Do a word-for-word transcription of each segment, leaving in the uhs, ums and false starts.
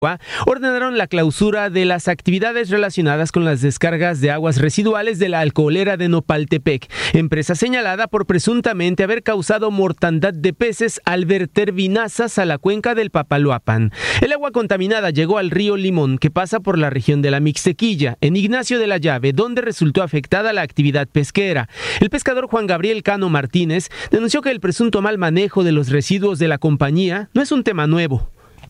ordenaron la clausura de las actividades relacionadas con las descargas de aguas residuales de la alcoholera de Nopaltepec, empresa señalada por presuntamente haber causado mortandad de peces al verter vinazas a la cuenca del Papaloapan. El agua contaminada llegó al río Limón, que pasa por la región de la Mixtequilla, en Ignacio de la Llave, donde resultó afectada la actividad pesquera. El pescador Juan Gabriel Cano Martínez denunció que el presunto mal manejo de los residuos de la compañía no es un tema nuevo.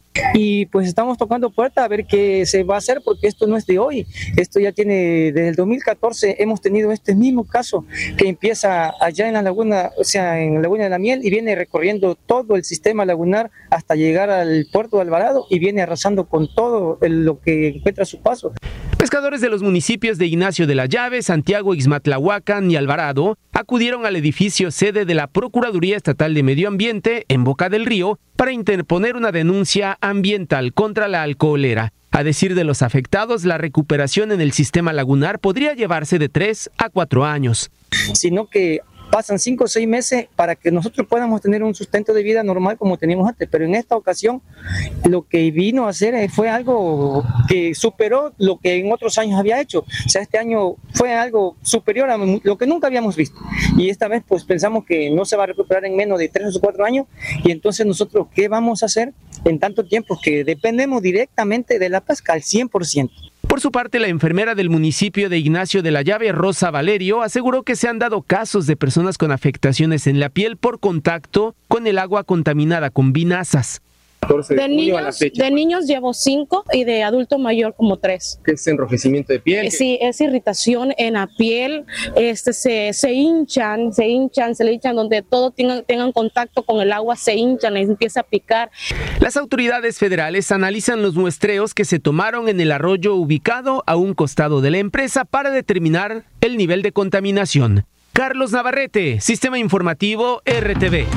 Y pues estamos tocando puerta a ver qué se va a hacer, porque esto no es de hoy, esto ya tiene desde el dos mil catorce, hemos tenido este mismo caso que empieza allá en la laguna, o sea en la laguna de la Miel, y viene recorriendo todo el sistema lagunar hasta llegar al puerto de Alvarado y viene arrasando con todo el, lo que encuentra a su paso. Pescadores de los municipios de Ignacio de la Llave, Santiago Ixmatlahuacan y Alvarado acudieron al edificio sede de la Procuraduría Estatal de Medio Ambiente en Boca del Río para interponer una denuncia ambiental contra la alcoholera. A decir de los afectados, la recuperación en el sistema lagunar podría llevarse de tres a cuatro años. Sino que pasan cinco o seis meses para que nosotros podamos tener un sustento de vida normal como teníamos antes, pero en esta ocasión lo que vino a hacer fue algo que superó lo que en otros años había hecho. O sea, este año fue algo superior a lo que nunca habíamos visto, y esta vez pues pensamos que no se va a recuperar en menos de tres o cuatro años, y entonces nosotros ¿qué vamos a hacer en tanto tiempo que dependemos directamente de la pesca al cien por ciento? Por su parte, la enfermera del municipio de Ignacio de la Llave, Rosa Valerio, aseguró que se han dado casos de personas con afectaciones en la piel por contacto con el agua contaminada con vinazas. De, de, niños, fecha. de niños llevo cinco y de adulto mayor como tres. ¿Qué es enrojecimiento de piel? Eh, sí, es irritación en la piel, este, se, se hinchan, se hinchan, se le hinchan donde todo tengan, tengan contacto con el agua, se hinchan, les empieza a picar. Las autoridades federales analizan los muestreos que se tomaron en el arroyo ubicado a un costado de la empresa para determinar el nivel de contaminación. Carlos Navarrete, Sistema Informativo R T V.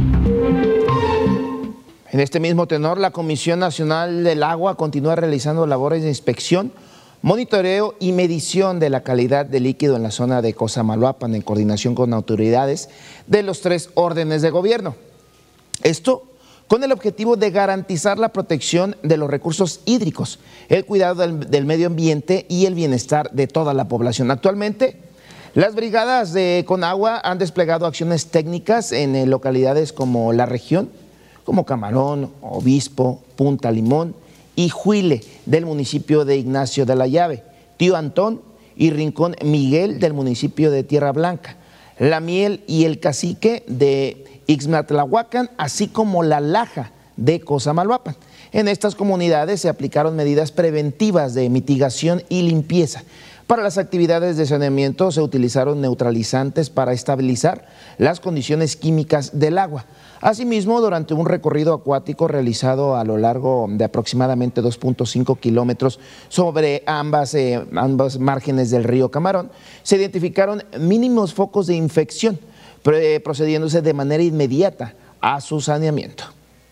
En este mismo tenor, la Comisión Nacional del Agua continúa realizando labores de inspección, monitoreo y medición de la calidad del líquido en la zona de Cosamaloapan en coordinación con autoridades de los tres órdenes de gobierno. Esto con el objetivo de garantizar la protección de los recursos hídricos, el cuidado del, del medio ambiente y el bienestar de toda la población. Actualmente, las brigadas de Conagua han desplegado acciones técnicas en eh, localidades como La Región, como Camarón, Obispo, Punta Limón y Huile del municipio de Ignacio de la Llave, Tío Antón y Rincón Miguel del municipio de Tierra Blanca, La Miel y El Cacique de Ixmatlahuacan, así como La Laja de Cosamaloapan. En estas comunidades se aplicaron medidas preventivas de mitigación y limpieza. Para las actividades de saneamiento se utilizaron neutralizantes para estabilizar las condiciones químicas del agua. Asimismo, durante un recorrido acuático realizado a lo largo de aproximadamente dos punto cinco kilómetros sobre ambas, eh, ambas márgenes del río Camarón, se identificaron mínimos focos de infección, procediéndose de manera inmediata a su saneamiento.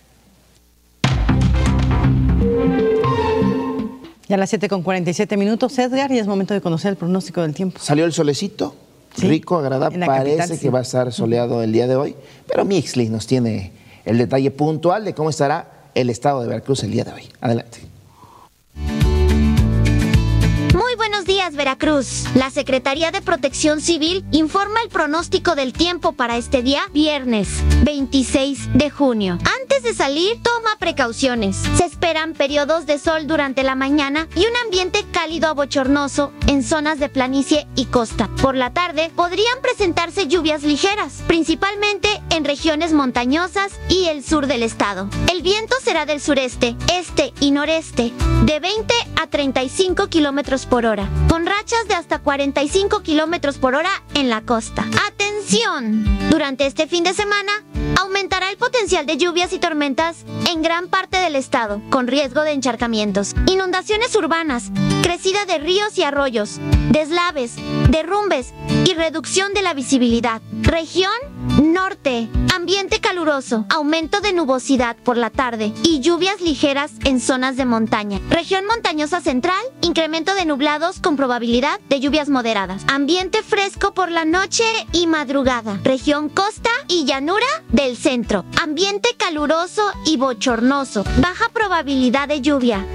Ya a las siete con cuarenta y siete minutos, Edgar, y es momento de conocer el pronóstico del tiempo. Salió el solecito, sí, rico, agradable, parece capital, sí, que va a estar soleado el día de hoy, pero Mixli nos tiene el detalle puntual de cómo estará el estado de Veracruz el día de hoy. Adelante. Muy buenos días, Veracruz. La Secretaría de Protección Civil informa el pronóstico del tiempo para este día, viernes veintiséis de junio. Antes de salir, toma precauciones. Se esperan periodos de sol durante la mañana y un ambiente cálido a bochornoso en zonas de planicie y costa. Por la tarde, podrían presentarse lluvias ligeras, principalmente en regiones montañosas y el sur del estado. El viento será del sureste, este y noreste, de veinte a treinta y cinco kilómetros por hora, con rachas de hasta cuarenta y cinco kilómetros por hora en la costa. ¡Atención! Durante este fin de semana, aumentará el potencial de lluvias y tormentas en gran parte del estado, con riesgo de encharcamientos, inundaciones urbanas, crecida de ríos y arroyos, deslaves, derrumbes y reducción de la visibilidad. Región Norte, ambiente caluroso, aumento de nubosidad por la tarde y lluvias ligeras en zonas de montaña. Región montañosa central, incremento de nublados con probabilidad de lluvias moderadas. Ambiente fresco por la noche y madrugada. Región costa y llanura del centro, ambiente caluroso y bochornoso, baja probabilidad de lluvia.